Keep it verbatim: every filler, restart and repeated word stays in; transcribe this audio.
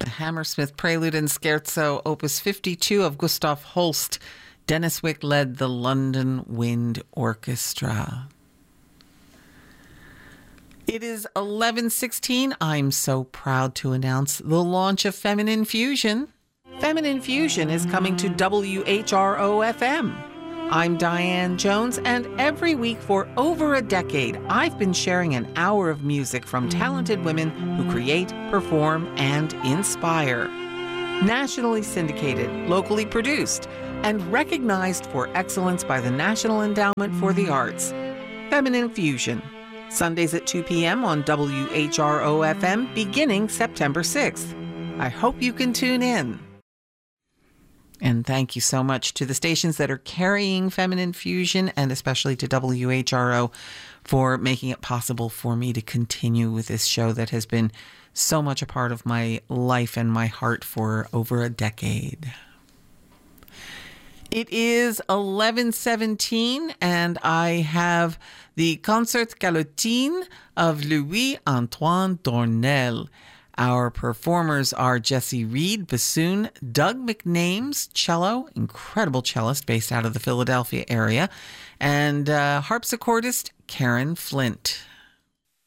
Hammersmith Prelude and Scherzo, Opus fifty-two of Gustav Holst. Dennis Wick led the London Wind Orchestra. It is eleven sixteen. I'm so proud to announce the launch of Feminine Fusion. Feminine Fusion is coming to W H R O F M. I'm Diane Jones, and every week for over a decade, I've been sharing an hour of music from talented women who create, perform, and inspire. Nationally syndicated, locally produced, and recognized for excellence by the National Endowment for the Arts. Feminine Fusion, Sundays at two p.m. on W H R O F M beginning September sixth. I hope you can tune in. And thank you so much to the stations that are carrying Feminine Fusion, and especially to W H R O for making it possible for me to continue with this show that has been so much a part of my life and my heart for over a decade. It is eleven seventeen, and I have the Concert Galotine of Louis-Antoine Dornel. Our performers are Jesse Reed, bassoon, Doug McNames, cello, incredible cellist based out of the Philadelphia area, and uh, harpsichordist Karen Flint.